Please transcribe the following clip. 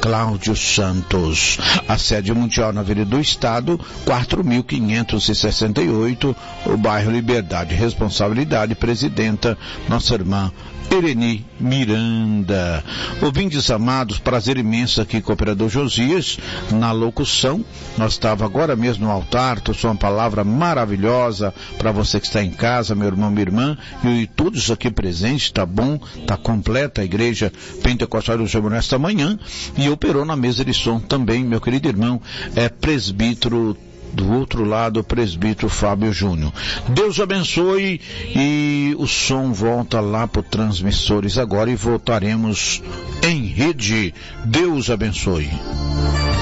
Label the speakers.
Speaker 1: Cláudio Santos. A sede mundial na Avenida do Estado, 4.568, o bairro Liberdade. Responsabilidade, presidenta, nossa irmã Ireni Miranda. Ouvintes amados, prazer imenso aqui com o operador Josias, na locução. Nós estávamos agora mesmo no altar, trouxe uma palavra maravilhosa para você que está em casa, meu irmão, minha irmã, e todos aqui presentes, tá bom? Tá completa a igreja pentecostal do Senhor nesta manhã, e operou na mesa de som também, meu querido irmão, presbítero do outro lado, o presbítero Fábio Júnior. Deus abençoe, e o som volta lá para transmissores agora e voltaremos em rede. Deus abençoe.